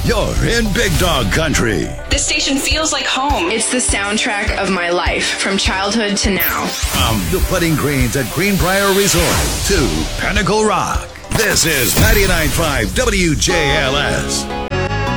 You're in Big Dog Country. This station feels like home. It's the soundtrack of my life, from childhood to now. From the putting greens at Greenbrier Resort to Pinnacle Rock, this is 99.5 WJLS.